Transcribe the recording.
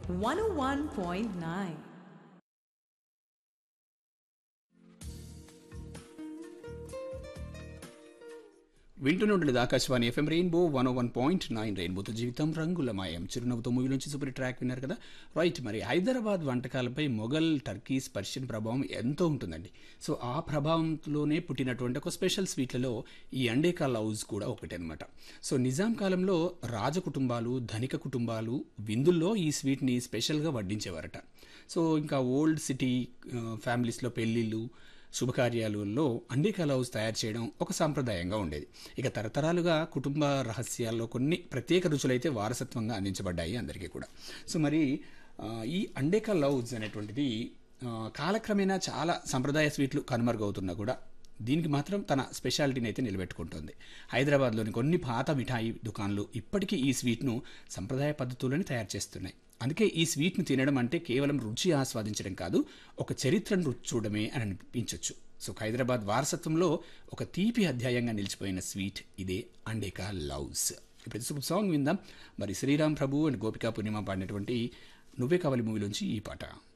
101.9. వింటూనే ఉండలేదు Akashvani FM rainbow 101.9 రెయిన్బోతో జీవితం రంగులమయం చిరునవ్వుతో మూవీ నుంచి సూపర్ ట్రాక్ విన్నారు కదా. రైట్, మరి హైదరాబాద్ వంటకాలపై మొఘల్, టర్కీస్, పర్షియన్ ప్రభావం ఎంతో ఉంటుందండి. సో ఆ ప్రభావంలోనే పుట్టినటువంటి ఒక స్పెషల్ స్వీట్లలో ఈ అండేకా లౌజ్ కూడా ఒకటి అనమాట. సో నిజాం కాలంలో రాజ కుటుంబాలు, ధనిక కుటుంబాలు విందుల్లో ఈ స్వీట్ని స్పెషల్గా వడ్డించేవారట. సో ఇంకా ఓల్డ్ సిటీ ఫ్యామిలీస్లో పెళ్ళిళ్ళు, శుభకార్యాలలో అండేకా లౌజ్ తయారు చేయడం ఒక సాంప్రదాయంగా ఉండేది. ఇక తరతరాలుగా కుటుంబ రహస్యాల్లో కొన్ని ప్రత్యేక రుచులైతే వారసత్వంగా అందించబడ్డాయి అందరికీ కూడా. సో మరి ఈ అండేకా లౌజ్ అనేటువంటిది కాలక్రమేణా చాలా సంప్రదాయ స్వీట్లు కనుమరుగవుతున్నా కూడా దీనికి మాత్రం తన స్పెషాలిటీని అయితే నిలబెట్టుకుంటుంది. హైదరాబాద్లోని కొన్ని పాత మిఠాయి దుకాణాలు ఇప్పటికీ ఈ స్వీట్ను సంప్రదాయ పద్ధతులని తయారు చేస్తున్నాయి. అందుకే ఈ స్వీట్ను తినడం అంటే కేవలం రుచి ఆస్వాదించడం కాదు, ఒక చరిత్రను రుచి చూడమే అని అనిపించవచ్చు. సో హైదరాబాద్ వారసత్వంలో ఒక తీపి అధ్యాయంగా నిలిచిపోయిన స్వీట్ ఇదే అండేకా లౌజ్. ఇప్పుడు సూపర్ సాంగ్ విందాం. మరి శ్రీరామ్ ప్రభు అండ్ గోపికా పూర్ణిమ పాడినటువంటి నువ్వే కావాలి మూవీలోంచి ఈ పాట.